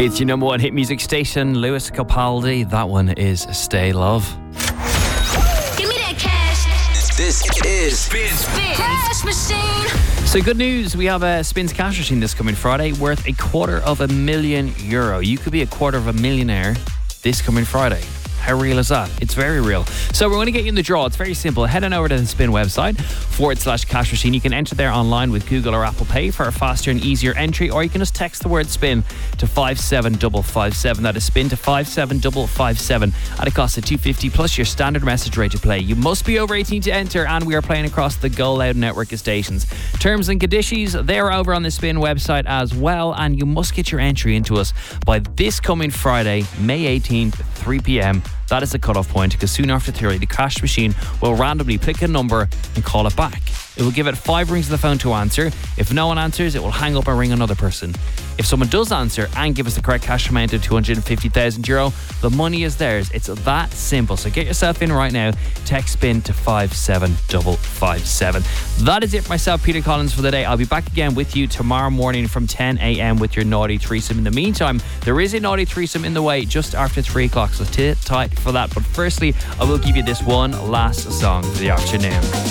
It's your number one hit music station, Lewis Capaldi. That one is Stay Love. Give me that cash. This is Spin Cash Machine. So good news, we have a Spins Cash Machine this coming Friday worth €250,000. You could be $250,000 this coming Friday. How real is that? It's very real. So we're going to get you in the draw. It's very simple. Head on over to the Spin website, /cash machine. You can enter there online with Google or Apple Pay for a faster and easier entry, or you can just text the word spin to 57557. That is spin to 57557 at a cost of $250 plus your standard message rate to play. You must be over 18 to enter, and we are playing across the Go Loud network of stations. Terms and conditions, they're over on the Spin website as well, and you must get your entry into us by this coming Friday, May 18th, 3 p.m. That is the cutoff point, because soon after 3, the cash machine will randomly pick a number and call it back. It will give it 5 rings of the phone to answer. If no one answers, it will hang up and ring another person. If someone does answer and give us the correct cash amount of €250,000, the money is theirs. It's that simple. So get yourself in right now. Text spin to 57557. That is it for myself, Peter Collins, for the day. I'll be back again with you tomorrow morning from 10 a.m. with your Naughty Threesome. In the meantime, there is a Naughty Threesome in the way just after 3 o'clock, so sit tight for that. But firstly, I will give you this one last song for the afternoon.